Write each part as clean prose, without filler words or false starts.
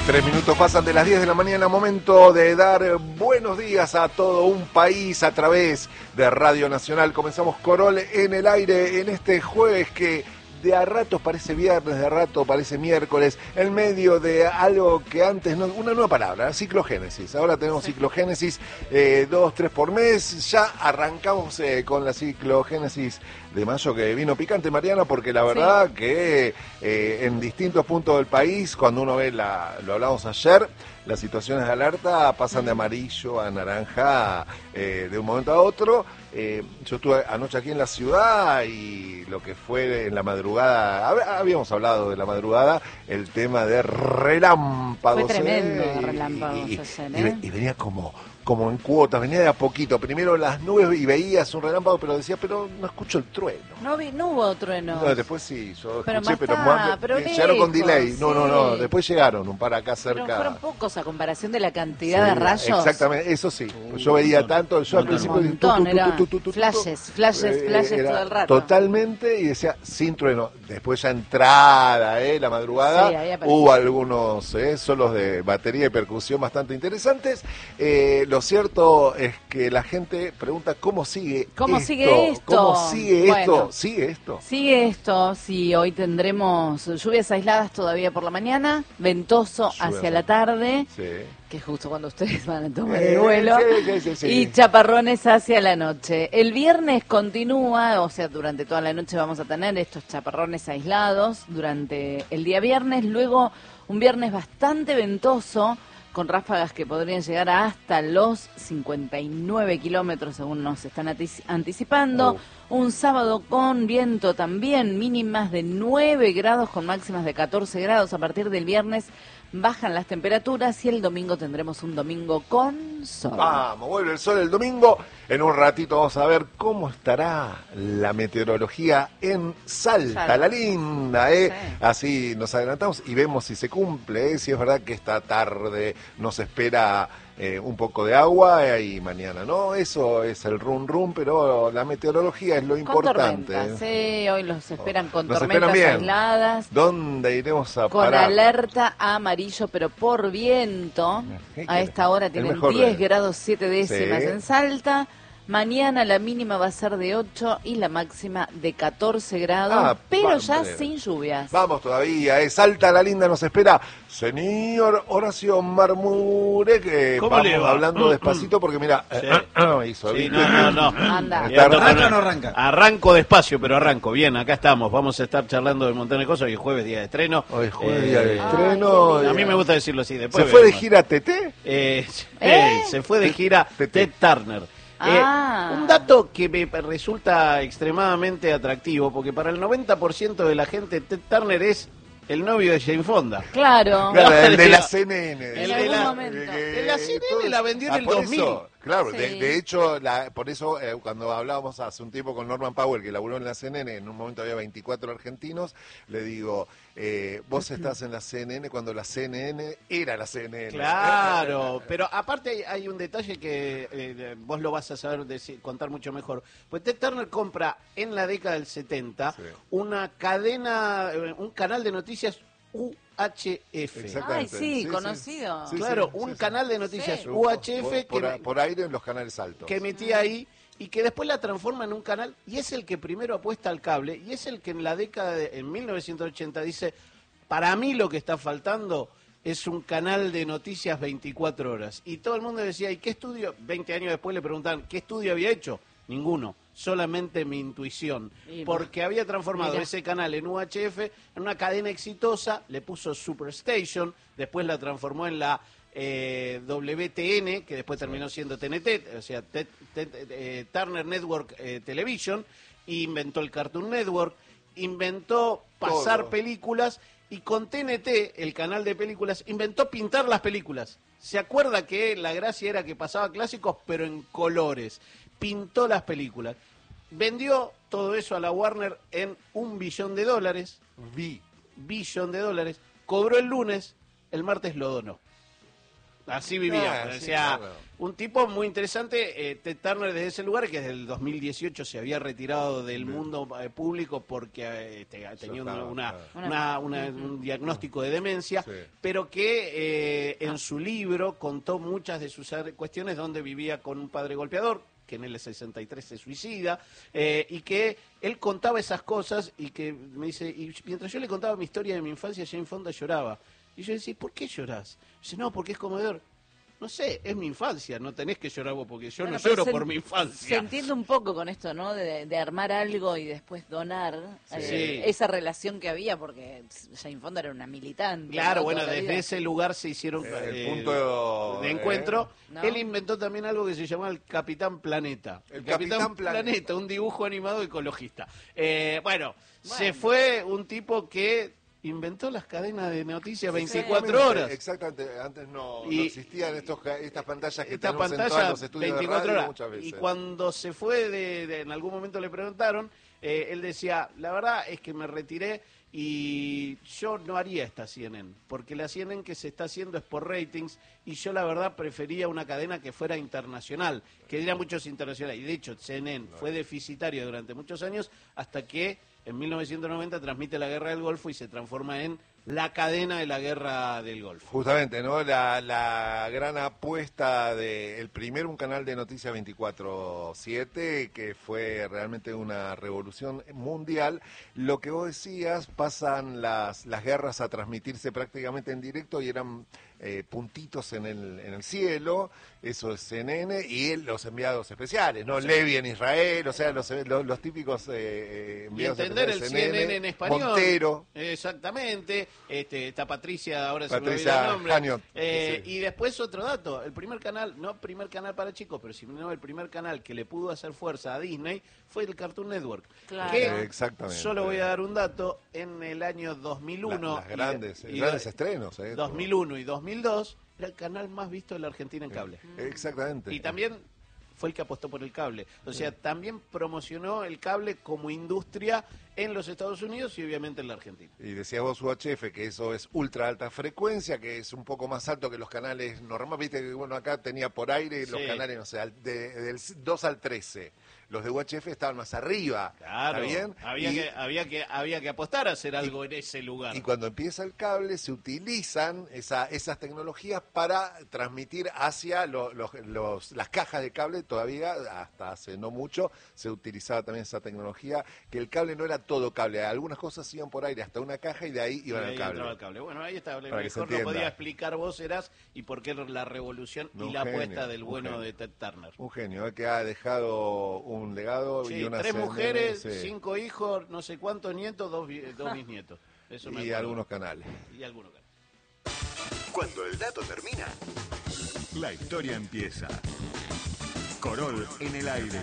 3 minutos pasan de las 10 de la mañana, momento de dar buenos días a todo un país a través de Radio Nacional. Comenzamos Corol en el aire en este jueves que de a ratos parece viernes, de a rato parece miércoles, en medio de algo que antes, no, una nueva palabra, ciclogénesis. Ahora tenemos ciclogénesis 2, 3 por mes, ya arrancamos con la ciclogénesis de mayo que vino picante, Mariana, porque la verdad que en distintos puntos del país, cuando uno ve, lo hablamos ayer, las situaciones de alerta pasan de amarillo a naranja de un momento a otro. Yo estuve anoche aquí en la ciudad y lo que fue en la madrugada, habíamos hablado de la madrugada, el tema de relámpagos. Fue tremendo relámpagos ayer, y venía como en cuotas, venía de a poquito. Primero las nubes y veías un relámpago, pero decía, pero no escucho el trueno. No hubo trueno. No, después sí, yo pero escuché, pero llegaron con delay. Sí. No, después llegaron un par acá cerca. Pero fueron pocos a comparación de la cantidad de rayos. Exactamente, eso sí. Yo veía tanto, yo al principio flashes todo el rato. Totalmente, y decía, sin trueno. Después ya entrada, la madrugada, hubo algunos solos de batería y percusión bastante interesantes. Lo cierto es que la gente pregunta cómo sigue esto. ¿Cómo sigue esto? ¿Sigue esto? Sí, hoy tendremos lluvias aisladas todavía por la mañana, ventoso hacia la tarde, que es justo cuando ustedes van a tomar el vuelo, sí. Y chaparrones hacia la noche. El viernes continúa, o sea, durante toda la noche vamos a tener estos chaparrones aislados durante el día viernes, luego un viernes bastante ventoso, con ráfagas que podrían llegar a hasta los 59 kilómetros, según nos están anticipando. Un sábado con viento también, mínimas de 9 grados con máximas de 14 grados. A partir del viernes bajan las temperaturas y el domingo tendremos un domingo con sol. Vamos, vuelve el sol el domingo. En un ratito vamos a ver cómo estará la meteorología en Salta, la linda, Sí. Así nos adelantamos y vemos si se cumple, si es verdad que esta tarde nos espera un poco de agua y mañana, ¿no? Eso es el rum, pero la meteorología es lo importante. Tormentas, hoy los esperan con nos tormentas esperan aisladas. ¿Dónde iremos a con parar? Alerta amarillo, pero por viento. A esta hora tienen 10 grados 7 décimas en Salta. Mañana la mínima va a ser de 8 y la máxima de 14 grados, pero ya sin lluvias. Vamos todavía, Salta la linda nos espera. Señor Horacio Marmure, que vamos hablando despacito porque mira, hizo bien. No. Anda. ¿Arranca o no arranca? Arranco despacio, pero arranco. Bien, acá estamos. Vamos a estar charlando de un montón de cosas. Hoy es jueves, día de estreno. Hoy es jueves, día de estreno. A mí me gusta decirlo así. Después ¿Se fue de gira Tete? Se fue de gira Ted Turner. Un dato que me resulta extremadamente atractivo, porque para el 90% de la gente Ted Turner es el novio de Jane Fonda. Claro. El de la CNN. En algún momento. La CNN la vendió en el 2000. Claro, Sí. de hecho, por eso cuando hablábamos hace un tiempo con Norman Powell, que laburó en la CNN, en un momento había 24 argentinos, le digo, vos estás en la CNN cuando la CNN era la CNN. Claro, pero aparte hay un detalle que vos lo vas a saber contar mucho mejor. Pues Ted Turner compra en la década del 70 una cadena, un canal de noticias UHF. Ay, sí, conocido. Claro, un canal de noticias UHF por aire en los canales altos. que emitía ahí y que después la transforma en un canal y es el que primero apuesta al cable y es el que en la década en 1980 dice, para mí lo que está faltando es un canal de noticias 24 horas. Y todo el mundo decía, ¿y qué estudio? 20 años después le preguntaban, ¿qué estudio había hecho? Ninguno, solamente mi intuición, porque había transformado ese canal en UHF en una cadena exitosa, le puso Superstation, después la transformó en la WTN, que después terminó siendo TNT, o sea, Turner Network Television, inventó el Cartoon Network, inventó pasar películas, y con TNT, el canal de películas, inventó pintar las películas. ¿Se acuerda que la gracia era que pasaba clásicos, pero en colores? Pintó las películas. Vendió todo eso a la Warner en $1 billón. Billón de dólares. Cobró el lunes, el martes lo donó. Así vivía. O Sí, sea, claro. un tipo muy interesante. Ted Turner desde ese lugar, que desde el 2018 se había retirado del mundo público porque tenía un diagnóstico de demencia, Sí. pero que en su libro contó muchas de sus cuestiones donde vivía con un padre golpeador, que en el 63 se suicida, y que él contaba esas cosas y que me dice, y mientras yo le contaba mi historia de mi infancia, Jane Fonda lloraba. Y yo decía, ¿por qué llorás? Dice, no, porque es conmovedor. No sé, es mi infancia, no tenés que llorar vos, porque yo Bueno, no pero lloro por mi Se infancia. entiende un poco con esto, ¿no? De armar algo y después donar Sí. esa relación que había, porque Jane Fonda era una militante. Claro, ¿no? bueno, Toda la desde vida. ese lugar se hicieron El punto, de encuentro. ¿no? Él inventó también algo que se llamaba el Capitán Planeta. El Capitán Planeta. Un dibujo animado ecologista. Bueno, se fue un tipo que inventó las cadenas de noticias 24 horas. Exactamente, antes no Y- existían estas pantallas que Esta tenemos en pantalla todos los estudios 24 de radio horas. muchas veces. Y cuando se fue, en algún momento le preguntaron, él decía, la verdad es que me retiré y yo no haría esta CNN, porque la CNN que se está haciendo es por ratings y yo la verdad prefería una cadena que fuera internacional, que diera muchos internacionales. Y de hecho, CNN fue deficitario durante muchos años hasta que en 1990 transmite la Guerra del Golfo y se transforma en la cadena de la Guerra del Golfo. Justamente, ¿no? La gran apuesta de un canal de noticias 24/7, que fue realmente una revolución mundial. Lo que vos decías, pasan las guerras a transmitirse prácticamente en directo y eran puntitos en el cielo, eso es CNN, y los enviados especiales, ¿no? Levi en Israel, o sea, los típicos Y enviados entender el especiales CNN en español. Montero. Exactamente. Está Patricia, ahora Patricia se me olvida el nombre. Haniot. Sí. Y después otro dato, el primer canal, no primer canal para chicos, pero sino el primer canal que le pudo hacer fuerza a Disney fue el Cartoon Network. Claro. Que, Exactamente. solo voy a dar un dato, en el año 2001... Las grandes y- estrenos. 2001 y 2002 era el canal más visto de la Argentina en cable. Exactamente. Y también fue el que apostó por el cable. O sea, también promocionó el cable como industria en los Estados Unidos y obviamente en la Argentina. Y decías vos UHF que eso es ultra alta frecuencia, que es un poco más alto que los canales normales. Viste que bueno, acá tenía por aire los Sí. canales, no sé, del 2 al 13. Los de UHF estaban más arriba. Claro, ¿Está bien? había que apostar a hacer algo en ese lugar. Y cuando empieza el cable se utilizan esas tecnologías para transmitir hacia las cajas de cable. Todavía, hasta hace no mucho, se utilizaba también esa tecnología, que el cable no era todo cable. Algunas cosas iban por aire hasta una caja y de ahí iban Y al ahí cable. entraba el cable. Bueno, ahí está. Para que se Mejor lo entienda. podía explicar vos, Eras, y por qué la revolución Un y la genio, apuesta del un bueno genio. de Ted Turner. Un genio, que ha dejado un legado Sí, y una 3 mujeres, sí, 5 hijos, no sé cuántos nietos, 2 bisnietos. Eso me y acuerdo. algunos canales. Y algunos canales. Cuando el dato termina, La historia empieza. Corol en el aire.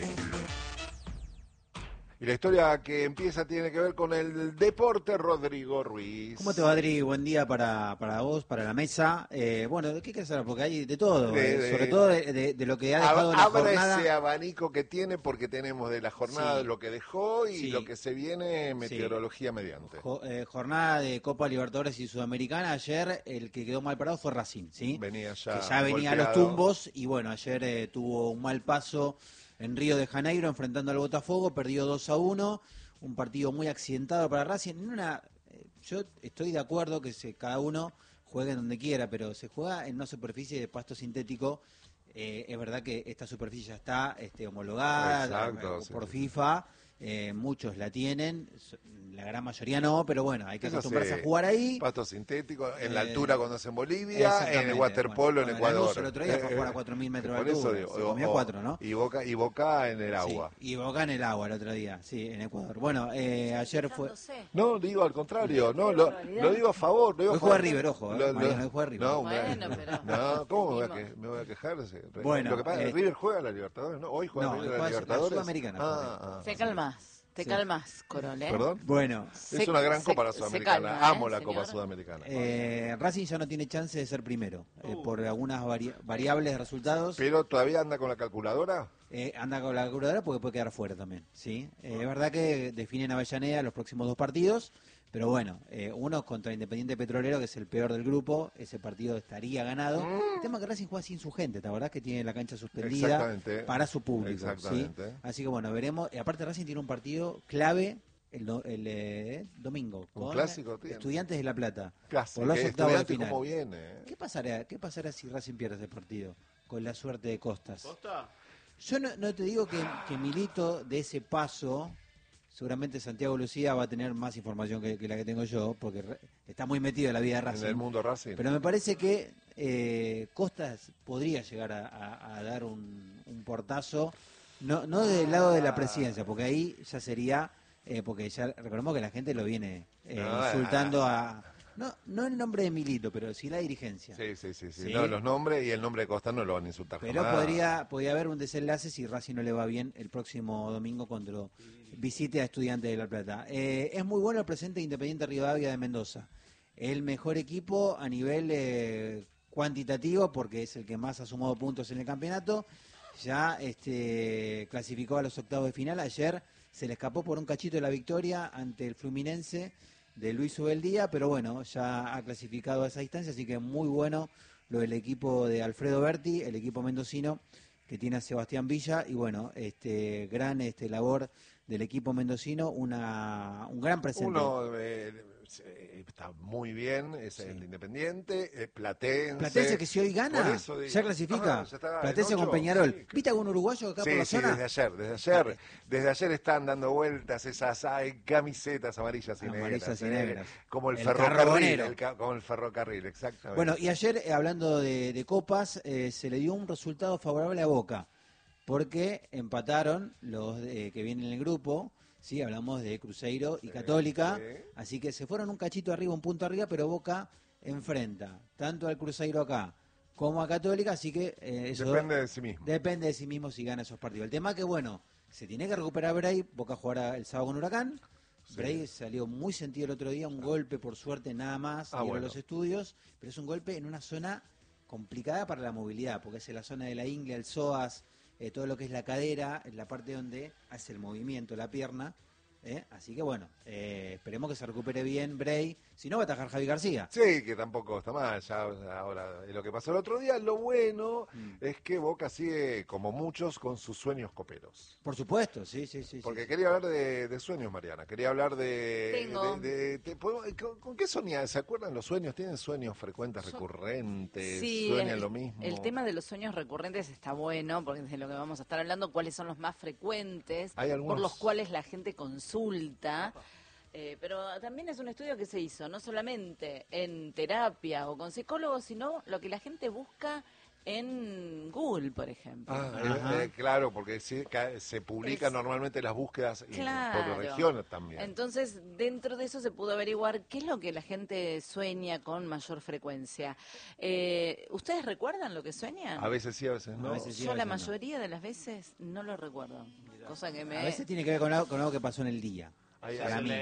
Y la historia que empieza tiene que ver con el deporte. Rodrigo Ruiz. ¿Cómo te va, Adri? Buen día para vos, para la mesa. Bueno, ¿de qué querés hablar? Porque hay de todo, sobre todo de lo que ha dejado la Abra jornada. ese abanico que tiene, porque tenemos de la jornada Sí. lo que dejó y Sí. lo que se viene, meteorología mediante. Jornada de Copa Libertadores y Sudamericana. Ayer el que quedó mal parado fue Racing, ¿sí? Venía ya Que ya venía a los golpeado. tumbos y bueno, ayer tuvo un mal paso en Río de Janeiro enfrentando al Botafogo, perdió 2-1, un partido muy accidentado para Racing. Yo estoy de acuerdo que cada uno juegue en donde quiera, pero se juega en una superficie de pasto sintético. Es verdad que esta superficie ya está homologada Exacto, por sí. FIFA. Muchos la tienen, la gran mayoría no, pero bueno, hay que Eso acostumbrarse sí. a jugar ahí. Pasto sintético, en la Eh, altura cuando es en Bolivia, Exactamente. en el waterpolo Bueno, en Lanús Ecuador. el otro día fue a jugar a 4.000 metros de Por eso altura, digo, se comió 4, ¿no? Y Boca en el agua. Sí, y Boca en el agua el otro día, sí, en Ecuador. Bueno, ayer fue... No, digo al contrario, no, Qué lo barbaridad. digo a favor. Hoy juega River, ojo, Mariano, hoy juega River. No, Bueno, pero- no, ¿cómo me voy a quejar? Bueno, lo que pasa es que River juega a la Libertadores, ¿no? Hoy juega No, River hoy a la juega la Libertadores. Sudamericana, Te calmas, te Sí. calmas, Corol, ¿eh? ¿Perdón? Bueno, Es una gran copa la se Sudamericana. calma, Amo la señor. Copa Sudamericana. Racing ya no tiene chance de ser primero, por algunas variables de resultados. Pero todavía anda con la calculadora. Anda con la calculadora porque puede quedar fuera también, ¿sí? Es verdad que definen Avellaneda los próximos 2 partidos, Pero bueno, uno contra Independiente Petrolero, que es el peor del grupo, ese partido estaría ganado. El tema es que Racing juega sin su gente, ¿te acordás que tiene la cancha suspendida Exactamente. para su público? Exactamente. ¿sí? Así que bueno, veremos. Y aparte Racing tiene un partido clave el domingo Un con clásico tiene. Estudiantes de La Plata. Casi, por los que octavos de Estudiante final. cómo viene. ¿Qué pasará si Racing pierde ese partido? Con la suerte de Costas. ¿Costa? Yo no te digo que Milito de ese paso, seguramente Santiago Lucía va a tener más información que la que tengo yo, porque está muy metido en la vida de Racing. En el mundo Racing. Pero me parece que Costas podría llegar a dar un portazo, no del lado de la presidencia, porque ahí ya sería, porque ya recordemos que la gente lo viene insultando no en nombre de Milito, pero sí la dirigencia. Sí. Sí. No, los nombres y el nombre de Costa no lo van a insultar Pero jamás. podría haber un desenlace si Racing no le va bien el próximo domingo cuando visite a Estudiantes de La Plata. Es muy bueno el presente de Independiente Rivadavia de Mendoza. El mejor equipo a nivel cuantitativo, porque es el que más ha sumado puntos en el campeonato. Ya clasificó a los octavos de final. Ayer se le escapó por un cachito de la victoria ante el Fluminense de Luis Ubeldía, pero bueno, ya ha clasificado a esa distancia, así que muy bueno lo del equipo de Alfredo Berti, el equipo mendocino que tiene a Sebastián Villa, y bueno, gran labor del equipo mendocino, un gran presente. Uno está muy bien, es el Independiente, Platense. Platense que si hoy gana, Por eso digo, ya clasifica. ya está Platense en con 8, Peñarol. sí. ¿Viste algún uruguayo acá por la Sí, zona? desde ayer están dando vueltas esas camisetas amarillas y Amarillas negras. y negras. Como el El ferrocarril, carbonero. como el ferrocarril, exactamente. Bueno, y ayer, hablando de copas, se le dio un resultado favorable a Boca, porque empataron los que vienen en el grupo, sí, hablamos de Cruzeiro y Católica, sí. así que se fueron un cachito arriba, un punto arriba, pero Boca enfrenta tanto al Cruzeiro acá como a Católica, así que eso Depende de sí mismo. depende de sí mismo si gana esos partidos. El tema que, bueno, se tiene que recuperar Bray, Boca jugará el sábado con Huracán. Sí. Bray salió muy sentido el otro día, un golpe por suerte nada más, Bueno. los estudios, pero es un golpe en una zona complicada para la movilidad, porque es en la zona de la ingle, el psoas, todo lo que es la cadera, en la parte donde hace el movimiento, la pierna. Así que bueno, esperemos que se recupere bien Bray, si no va a atajar Javi García. Sí, que tampoco está mal, ya ahora lo que pasó el otro día, lo bueno es que Boca sigue, como muchos, con sus sueños coperos. Por supuesto, sí. Porque quería hablar de sueños, Mariana, quería hablar Tengo. ¿con qué soñar? ¿Se acuerdan los sueños? ¿Tienen sueños frecuentes, recurrentes? Sí, ¿Sueñan lo mismo? el tema de los sueños recurrentes está bueno, porque es de lo que vamos a estar hablando, cuáles son los más frecuentes, Hay algunos- por los cuales la gente consulta. Pero también es un estudio que se hizo no solamente en terapia o con psicólogos, sino lo que la gente busca en Google, por ejemplo. Claro, porque se publican normalmente las búsquedas por regiones también. Entonces, dentro de eso se pudo averiguar qué es lo que la gente sueña con mayor frecuencia. ¿Ustedes recuerdan lo que sueñan? A veces sí, a veces no. A veces sí. Yo la no. mayoría de las veces no lo recuerdo. Cosa que me... A veces tiene que ver con algo que pasó en el día. Para mí.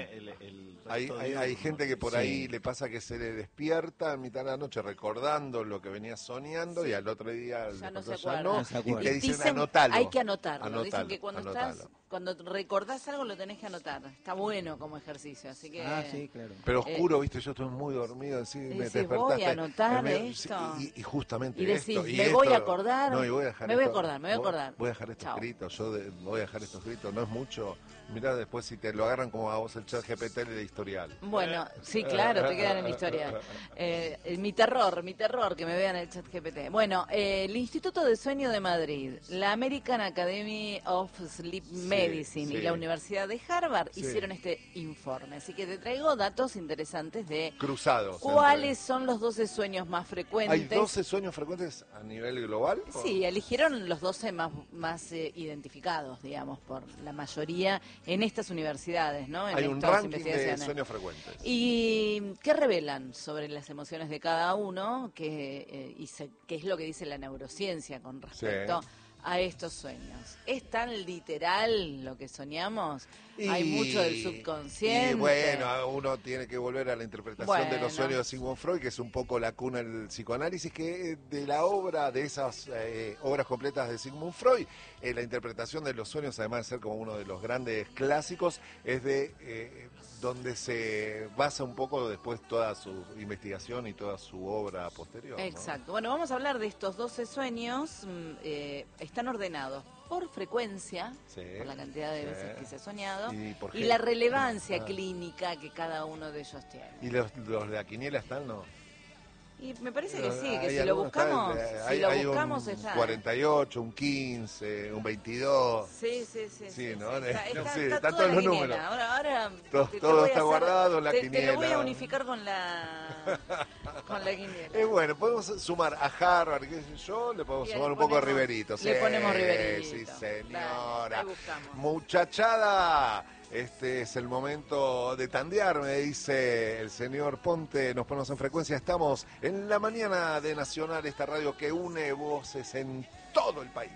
Hay gente que por Sí. ahí le pasa que se le despierta a mitad de la noche recordando lo que venía soñando y al otro día Ya no despertó, se acuerda. No se acuerda. y te dicen, Dicen, anotalo. hay que anotarlo. Dicen Anotalo, que cuando anotalo. cuando recordás algo lo tenés que anotar. Está bueno como ejercicio, así que... Sí, claro. Pero oscuro, viste, yo estoy muy dormido, así me decís, despertaste. voy a anotar Me- esto. Y justamente Y decís, esto. me voy a acordar, No, y voy a dejar me voy a esto- acordar, me voy a acordar. Voy a dejar esto Chao. escrito, voy a dejar esto escrito, no es mucho. Mirá después si te lo agarran como a vos el chat GPT de historial. Bueno, sí, claro, te quedan en la historia. Mi terror, que me vean el chat GPT. Bueno, el Instituto de Sueño de Madrid, la American Academy of Sleep Medicine sí. y la Universidad de Harvard Sí. hicieron este informe. Así que te traigo datos interesantes de Cruzados. cuáles son los 12 sueños más frecuentes. ¿Hay 12 sueños frecuentes a nivel global? Sí, eligieron los 12 más identificados, digamos, por la mayoría en estas universidades, ¿no? En Hay un estas ranking de investigaciones. sueños frecuentes. ¿Y qué revelan sobre las emociones de cada uno? ¿Qué es lo que dice la neurociencia con respecto a estos sueños? ¿Es tan literal lo que soñamos? Hay mucho del subconsciente. Y bueno, uno tiene que volver a la interpretación de Bueno. los sueños de Sigmund Freud, que es un poco la cuna del psicoanálisis, que de la obra, de esas obras completas de Sigmund Freud, la interpretación de los sueños, además de ser como uno de los grandes clásicos, es de donde se basa un poco después toda su investigación y toda su obra posterior, ¿no? Exacto. Bueno, vamos a hablar de estos 12 sueños. Están ordenados por frecuencia, Sí, por la cantidad de sí. veces que se ha soñado, ¿Y por y qué? la relevancia Ah. clínica que cada uno de ellos tiene. ¿Y los de la quiniela están, no? Y me parece que sí, que Hay si lo algunos, buscamos, hay buscamos un está. 48, un 15, un 22. Sí. Sí, ¿no? Está, Sí, está están toda todos la los quiniela. números. Ahora te Todo voy a está hacer- guardado en la te lo voy quiniela. a unificar con la quiniela. Bueno, podemos sumar a Harvard, qué sé yo, le podemos Y ahí sumar un poco de ponemos- Riverito. le ponemos Riverito. Sí, Dale, señora. ahí buscamos. Muchachada, este es el momento de tandear, me dice el señor Ponte. Nos ponemos en frecuencia. Estamos en la mañana de Nacional, esta radio que une voces en todo el país.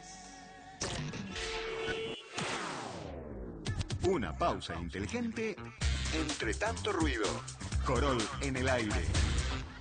Una pausa inteligente Entre tanto ruido. Corol en el aire.